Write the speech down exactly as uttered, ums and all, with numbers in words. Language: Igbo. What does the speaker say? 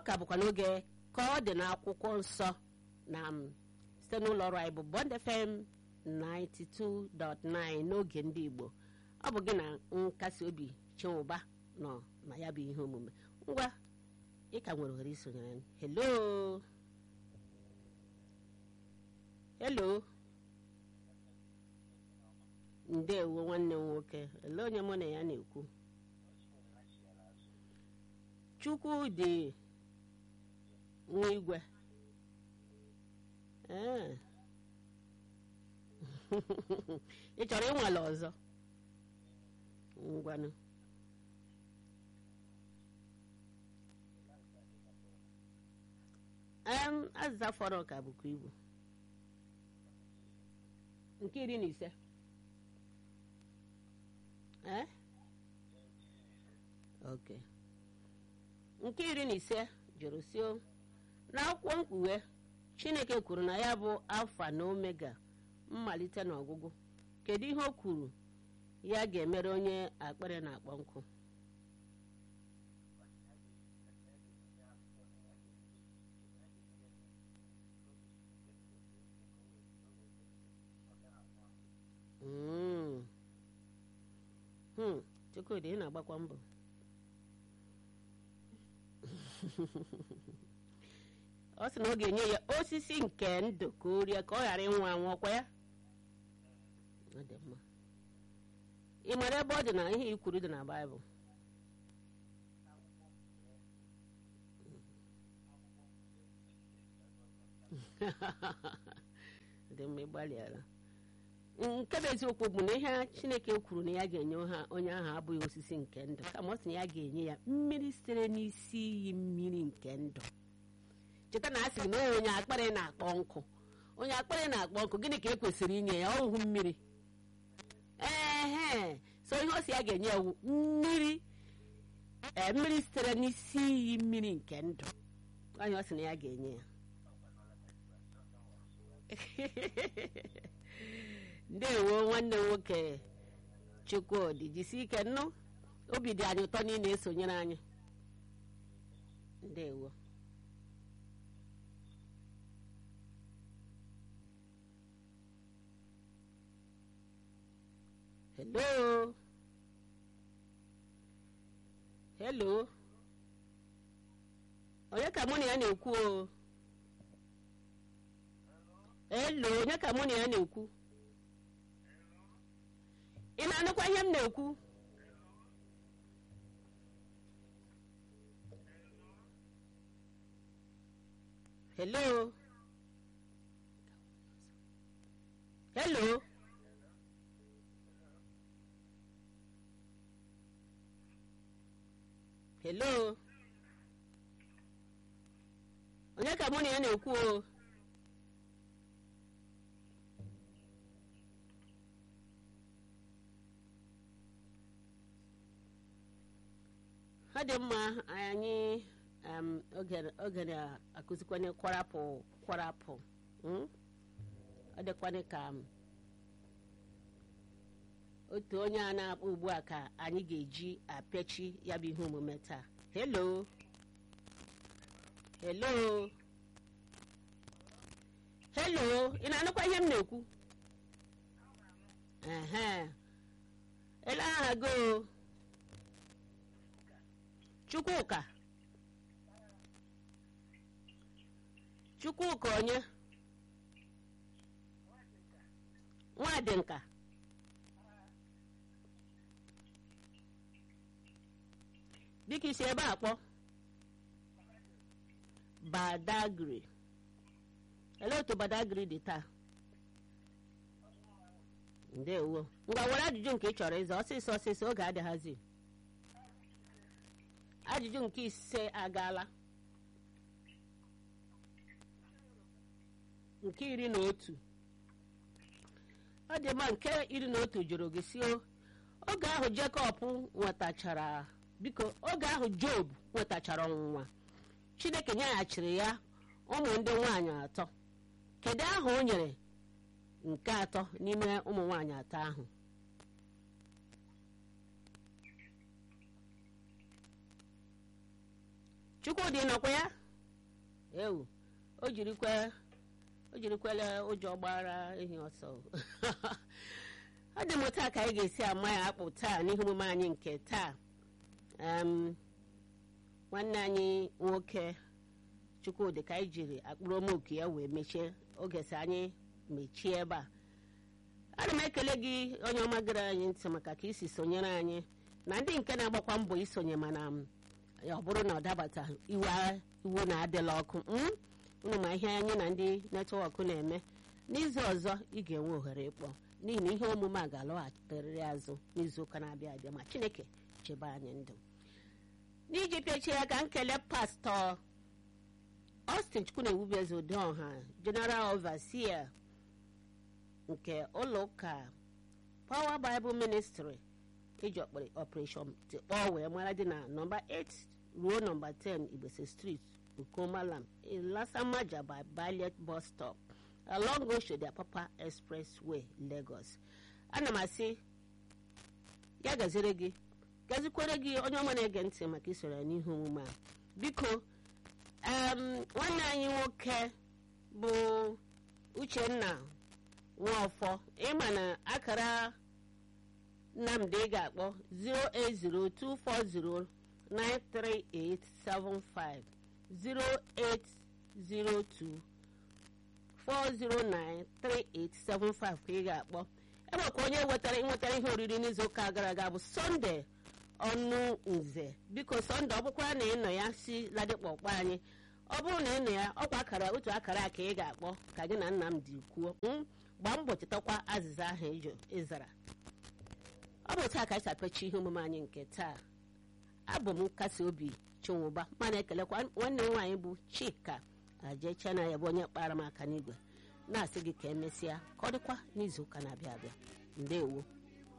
ka bụkwa n'oge ka ọ dị n'akwụkwọ nsọ na site n'ụlọ ọrụ anyị bụ Bond F M ninety-two point nine n'oge ndị Igbo. Ọ bụ gị na nkasi obi Chinwụba nọ na ya bụ ihe omume. Ngwa ị ka nwere ohere isonyere anyị. Hello hello ndewo nwanne m nwoke. Ele onye mụ na ya na-ekwu? Chukwu dị nwa igwe. Ee ị chọrọ ịnwale ọzọ? Ngwanụ. em azịza fọrọ ka bụkwa ibu nke iri na ise. Eh? Okay. Nke iri na ise jụrụ si o n'akwụkwọ mkpughe Chineke kwuru na ya bụ alfa na omega, mmalite na ọgwụgwụ. Kedu ihe o kwuru ya ga-emere onye akpịrị na-akpọ nkụ? Mm. Hmm, Chukwudi ị na-agbakwa mbọ. Ọ sị na ọ ga-enye ya osisi nke ndụ ka o rie ka ọ ghara ịnwụ anwụ, ọkwa ya? Ọ dị mma. Ị mara ebe ọ dị na ihe i kwuru dị na Baịbụl? Dị mma, ịgbalịala. Nke bụ eziokwu bụ na ihe Chineke kwuru na ya ga-enye onye ahụ abụghị osisi nke ndụ, kama ọ sị na ya ga-enye ya mmiri sitere n'isi iyi mmiri nke ndụ. Cheta na a sị na onye akpịrị na-akpọ nkụ, onye akpịrị na-akpọ nkụ, gịnị ka e kwesịrị inye ya? Ọhụhụ mmiri. Ehe, so ihe ọ sị ya ga-enye ya mmiri ee mmiri sitere n'isi iyi mmiri nke ndụ. Onye ọ sị na ya ga-enye ya. Ndewo nwanne nwoke Chukwudi, jisi ike nnụ. Obi dị anyị ụtọ na ị na-esonyere anyị. Ndewo. Hello hello onye ka mụ na ya na-ekwu o? Hello onye ka mụ na ya na-ekwu? Ị na-anụkwa ihe m na-ekwu? Hello hello hello onye ka mụ na ya na-ekwu o? Ọ dị mma, anyị oge na-akụzikwanye kwarapụ kwarapụ. Ọ dịkwana ka otu onye a na-akpọ ugbu a ka anyị ga-eji apechi ya bụ ihe omume taa. Hello hello hello ị na-anụkwa ihe m na-ekwu? Ehe, ele aha go? Chukwuka. Chukwuka onye? Nwadịnka. Dịka isi ebe a kpọ? Badagry. Ele otu Badagry dị taa? Ndewo. Ngwa were ajụjụ nke ị chọrọ ịza ọsịsọ ọsịsọ, oge adịghịzi. Ajụjụ nke ise agaala. Nke iri na otu. Ọ dị mma, nke iri na otu jụrụ gị si oge ahụ Jekọb nwetachara biko oge ahụ Job nwetachara ọnwụnwa, Chineke nyeghachiri ya ụmụ ndị nwaanyị atọ. Kedu aha o nyere nke atọ n'ime ụmụ nwaanyị atọ ahụ? Chukwudị nọkwa ya ewu o jirikwa o jirikwala ụjọ gbara ehi ọsọ ọ dị m taa ka anyị ga-esi ama ya akpụ taa n'ihe omume anyị nke taa. Nwanne anyị nwoke Chukwudị ka anyị jiri akpụrụmoku ya wee mechie oge si anyị mechie ebe a. Ana m ekele gị onye ọma gere anyị ntị maka ka isi sonyere anyị na ndị nke na-agbakwa mbọ isonye mana ọ bụrụ na ọ dabata iwu na-adịla ọkụ unu ma ihe anyị na ndị netwọk na-eme. N'izu ọzọ ị ga-enwe ohere ịkpọ n'ihi na ihe omume a ga-alọghachiterịrị azụ n'izu ụka na-abịa abịa ma Chineke chebe anyị ndụ. N'iji pịachie ya ka nkele pastọ Austin Chukwunewubeze Udoha, General Overseer nke ụlọụka Power Bible Ministry eji ọkpọrọ Operation Tikpọ wee mara dị na nọmba eight ruo nọmba ten Igbese Street, Ukomalam, Ilasamaja by Ballet Bus Stop along Oshodi Apapa Expressway, Lagos. Ana m asị ya gaziri gị gazikwere gị onye ọma na-ege ntị maka isoro n'ihe omume a. Biko nwanne anyị nwoke bụ Uchenna Nwafọ ịma na akara Nnamdị ị ga-akpọ zero eight zero two four zero nine three eight seven five zero eight zero two four zero nine three eight seven five ka ị ga-akpọ. Enwekwa onye wetara ịnwetara ihe oriri n'izu ụka gara aga bụ Sọnde ọnụ nze. Biko Sọnde ọ bụkwara na ịnọ ya si ladịkpọkpọ anyị, ọ bụrụ na ịnọ ya ọkwa akara otu akara ka ị ga-akpọ ka gị na Nnamdị kwuo. Gbaa mbọ chetakwa azịza ahụ ịzara. Ọ bụ taa ka anyị sapechi ihe omume anyị nke taa. Abụ m nkasi obi Chinwụba mana ekelekwa nwanne m nwaanyị bụ Chika Ajecha na ya bụ onye kpara m aka n'igwe na-asị gị ka emesịa ka ọ dịkwa n'izu ụka na-abịa abịa. Ndewo.